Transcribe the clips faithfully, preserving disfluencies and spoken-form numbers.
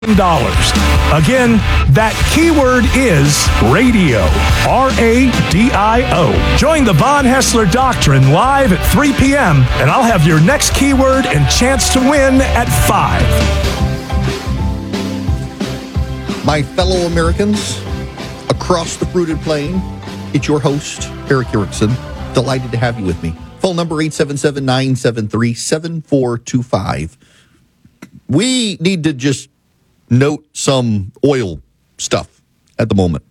Dollars. Again, that keyword is radio. R A D I O. Join the Von Hessler Doctrine live at three p.m. and I'll have your next keyword and chance to win at five. My fellow Americans across the fruited plain, it's your host, Erick Erickson. Delighted to have you with me. Phone number eight seven seven, nine seven three, seven four two five. We need to just note some oil stuff at the moment.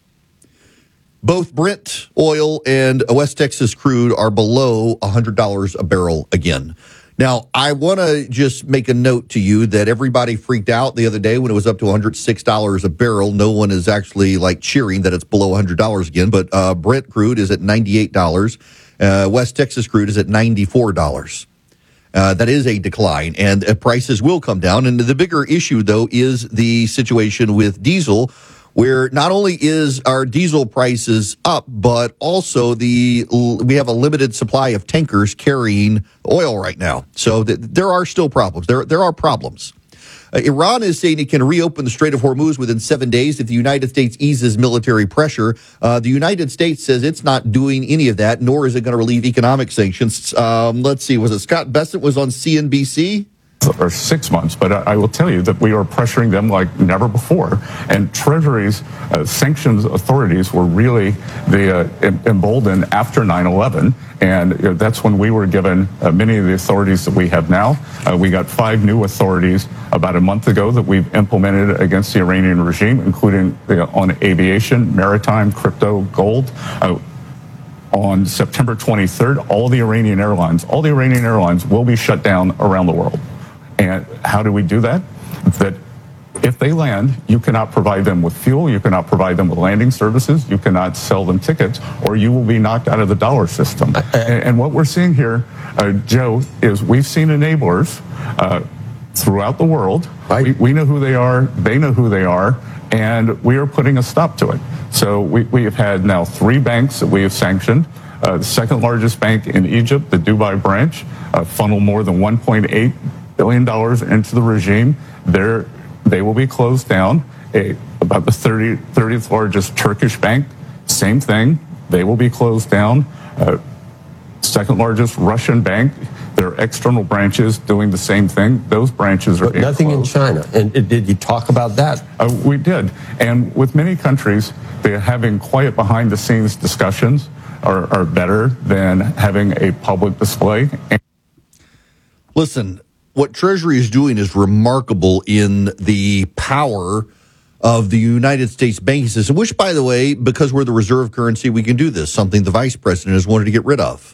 Both Brent oil and West Texas crude are below one hundred dollars a barrel again. Now, I want to just make a note to you that everybody freaked out the other day when it was up to one hundred six dollars a barrel. No one is actually like cheering that it's below one hundred dollars again, but uh, Brent crude is at ninety-eight dollars. Uh, West Texas crude is at ninety-four dollars. Uh, that is a decline, and uh, prices will come down. And the bigger issue, though, is the situation with diesel, where not only is our diesel prices up, but also the we have a limited supply of tankers carrying oil right now. So th- there are still problems. There there are problems. Uh, Iran is saying it can reopen the Strait of Hormuz within seven days if the United States eases military pressure. Uh, the United States says it's not doing any of that, nor is it going to relieve economic sanctions. Um, let's see, was it Scott Bessent was on C N B C? Or six months, but I will tell you that we are pressuring them like never before. And Treasury's uh, sanctions authorities were really the uh, emboldened after nine eleven, and you know, that's when we were given uh, many of the authorities that we have now. Uh, we got five new authorities about a month ago that we've implemented against the Iranian regime, including you know, on aviation, maritime, crypto, gold. Uh, On September twenty-third, all the Iranian airlines, all the Iranian airlines will be shut down around the world. And how do we do that? That if they land, you cannot provide them with fuel, you cannot provide them with landing services, you cannot sell them tickets, or you will be knocked out of the dollar system. And, and what we're seeing here, uh, Joe, is we've seen enablers uh, throughout the world. Right. We, we know who they are, they know who they are, and we are putting a stop to it. So we, we have had now three banks that we have sanctioned. Uh, the second largest bank in Egypt, the Dubai branch, uh, funneled more than one point eight billion dollars into the regime. They're, they will be closed down. A, about the thirtieth largest Turkish bank, same thing. They will be closed down. Uh, second largest Russian bank, their external branches doing the same thing. Those branches are but being nothing closed. in China. And did you talk about that? Uh, we did. And with many countries, they're having quiet behind-the-scenes discussions are, are better than having a public display. Listen, what Treasury is doing is remarkable in the power of the United States banking system, which, by the way, because we're the reserve currency, we can do this, something the vice president has wanted to get rid of.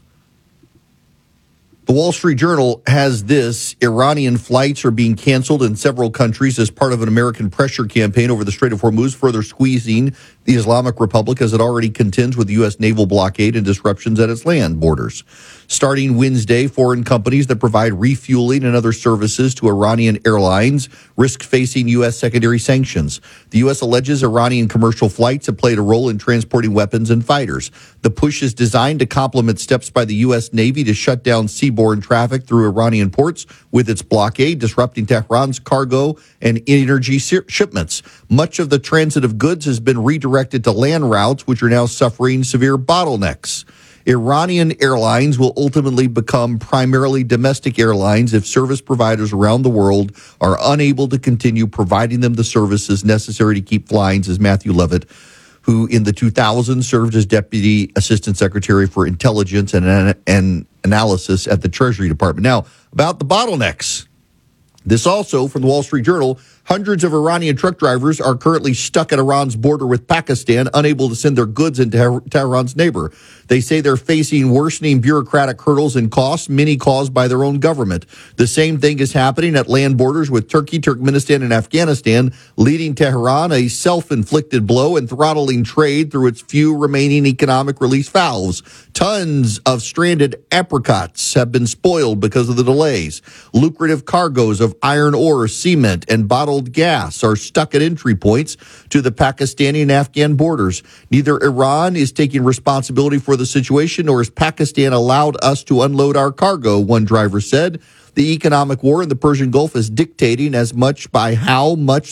The Wall Street Journal has this: Iranian flights are being canceled in several countries as part of an American pressure campaign over the Strait of Hormuz, further squeezing the Islamic Republic as it already contends with the U S naval blockade and disruptions at its land borders. Starting Wednesday, foreign companies that provide refueling and other services to Iranian airlines risk facing U S secondary sanctions. The U S alleges Iranian commercial flights have played a role in transporting weapons and fighters. The push is designed to complement steps by the U S Navy to shut down seaborne traffic through Iranian ports with its blockade, disrupting Tehran's cargo and energy shipments. Much of the transit of goods has been redirected to land routes, which are now suffering severe bottlenecks. Iranian airlines will ultimately become primarily domestic airlines if service providers around the world are unable to continue providing them the services necessary to keep flying, says Matthew Levitt, who in the two thousands served as Deputy Assistant Secretary for Intelligence and, and Analysis at the Treasury Department. Now, about the bottlenecks. This also from the Wall Street Journal. Hundreds of Iranian truck drivers are currently stuck at Iran's border with Pakistan, unable to send their goods into Tehran's neighbor. They say they're facing worsening bureaucratic hurdles and costs, many caused by their own government. The same thing is happening at land borders with Turkey, Turkmenistan, and Afghanistan, leading Tehran a self-inflicted blow and throttling trade through its few remaining economic release valves. Tons of stranded apricots have been spoiled because of the delays. Lucrative cargoes of iron ore, cement, and bottled gas are stuck at entry points to the Pakistani and Afghan borders. Neither Iran is taking responsibility for the situation, nor has Pakistan allowed us to unload our cargo, one driver said. the economic war in the Persian Gulf is dictating as much by how much